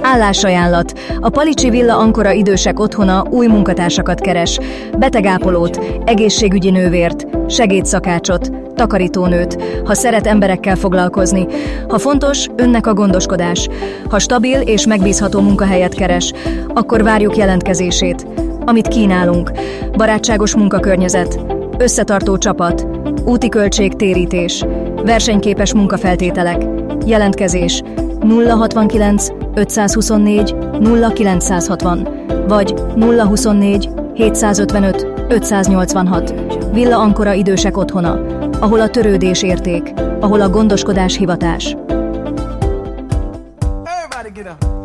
Állásajánlat. A Palicsi Villa Ancora idősek otthona új munkatársakat keres. Betegápolót, egészségügyi nővért, segédszakácsot, takarítónőt, ha szeret emberekkel foglalkozni. Ha fontos, önnek a gondoskodás. Ha stabil és megbízható munkahelyet keres, akkor várjuk jelentkezését. Amit kínálunk: barátságos munkakörnyezet, összetartó csapat, úti költségtérítés, versenyképes munkafeltételek. Jelentkezés 069 524 0960 vagy 024 755 586. Villa Ancora idősek otthona, ahol a törődés érték, ahol a gondoskodás hivatás.